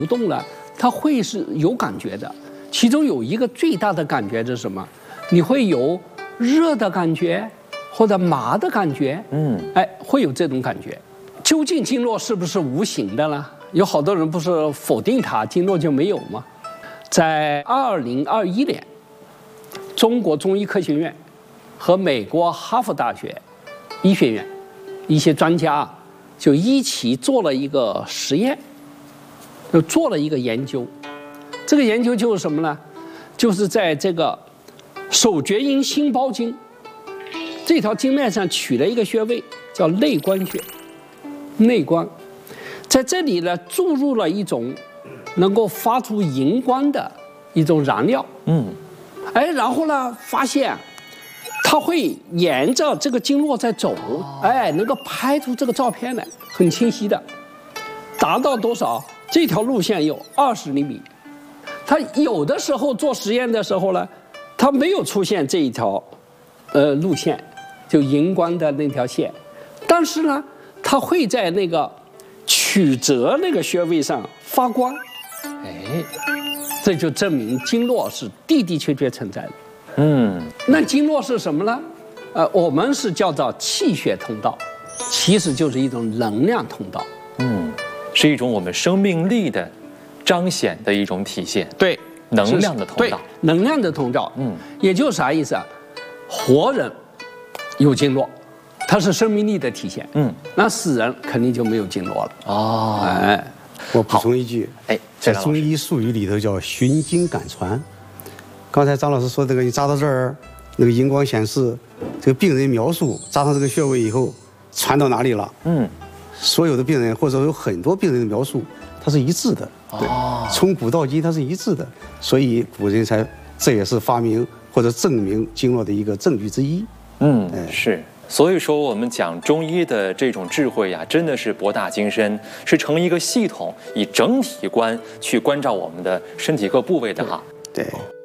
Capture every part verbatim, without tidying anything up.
动了，它会是有感觉的。其中有一个最大的感觉是什么？你会有热的感觉，或者麻的感觉，嗯，哎，会有这种感觉。究竟经络是不是无形的呢？有好多人不是否定它，经络就没有吗？在二零二一年，中国中医科学院和美国哈佛大学医学院一些专家就一起做了一个实验，就做了一个研究。这个研究就是什么呢？就是在这个手厥阴心包经这条经脉上取了一个穴位，叫内关穴。内关，在这里呢注入了一种能够发出荧光的一种燃料，嗯，哎，然后呢发现它会沿着这个经络在走，哎，能够拍出这个照片来，很清晰的，达到多少？这条路线有二十厘米。它有的时候做实验的时候呢，它没有出现这一条，呃，路线，就荧光的那条线，但是呢，它会在那个曲折那个穴位上发光，哎，这就证明经络是的的确确存在的。嗯，那经络是什么呢？呃，我们是叫做气血通道，其实就是一种能量通道。嗯， 是一种我们生命力的彰显的一种体现。 对， 能量的通道。 对，能量的通道。嗯，也就是啥意思啊？活人有经络，它是生命力的体现。嗯，那死人肯定就没有经络了。哦， 哎，我补充一句， 哎， 在中医术语里头叫循经感传。刚才张老师说这个，你扎到这儿，那个荧光显示，这个病人描述扎上这个穴位以后传到哪里了？嗯，所有的病人或者有很多病人的描述，它是一致的。对，从古到今它是一致的，所以古人才这也是发明或者证明经络的一个证据之一。 嗯，是。所以说，我们讲中医的这种智慧呀，真的是博大精深，是成一个系统，以整体观去关照我们的身体各部位的哈。 对。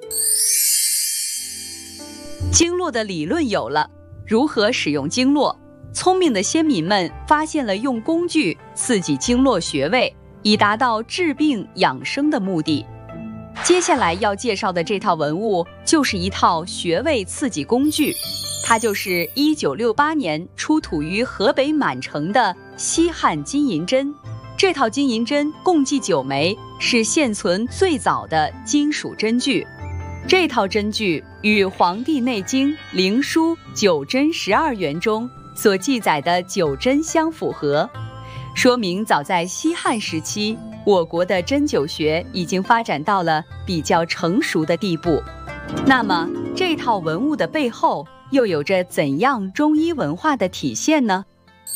经络的理论有了，如何使用经络？聪明的先民们发现了用工具刺激经络穴位，以达到治病养生的目的。接下来要介绍的这套文物，就是一套穴位刺激工具。它就是一九六八年出土于河北满城的西汉金银针。这套金银针共计九枚，是现存最早的金属针具。这套针具与《黄帝内经·灵枢·九针十二元》中所记载的九针相符合，说明早在西汉时期，我国的针灸学已经发展到了比较成熟的地步。那么，这套文物的背后又有着怎样中医文化的体现呢？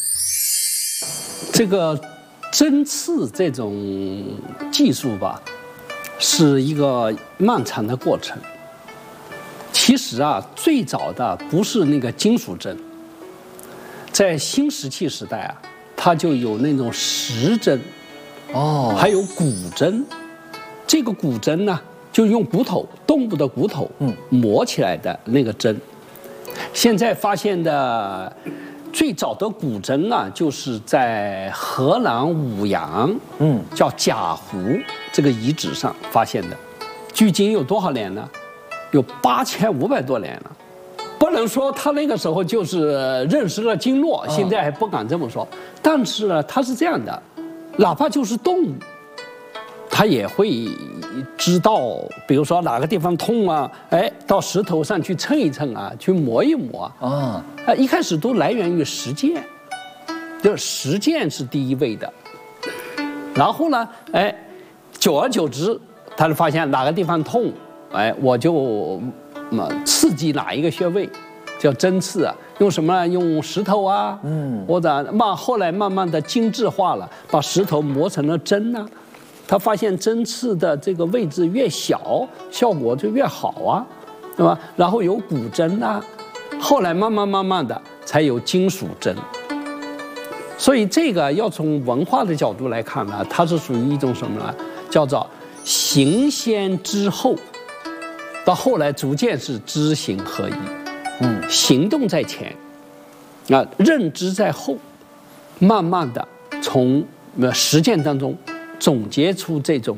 这个针刺这种技术吧，是一个漫长的过程。其实啊，最早的不是那个金属针，在新石器时代啊，它就有那种石针，哦，还有骨针。这个骨针呢，就用骨头，动物的骨头，嗯，磨起来的那个针。现在发现的最早的骨针呢，就是在河南舞阳，嗯，叫贾湖这个遗址上发现的。距今有多少年呢？有八千五百多年了。不能说他那个时候就是认识了经络，现在还不敢这么说。但是呢，他是这样的，哪怕就是动物，他也会知道，比如说哪个地方痛啊，哎，到石头上去蹭一蹭啊，去磨一磨啊。啊，一开始都来源于实践，就是实践是第一位的。然后呢，哎，久而久之，他就发现哪个地方痛，哎，我就嘛刺激哪一个穴位，叫针刺啊。用什么？用石头啊，嗯，或者慢后来慢慢的精致化了，把石头磨成了针啊。他发现针刺的这个位置越小，效果就越好啊，对吧？然后有骨针啊，后来慢慢慢慢的才有金属针。所以这个要从文化的角度来看呢，它是属于一种什么呢？叫做行先知后，到后来逐渐是知行合一。嗯，行动在前，啊，认知在后，慢慢的从实践当中总结出这种